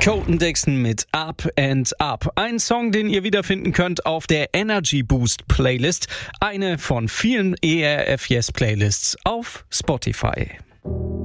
Colton Dixon mit Up and Up. Ein Song, den ihr wiederfinden könnt auf der Energy Boost Playlist. Eine von vielen ERF Yes Playlists auf Spotify.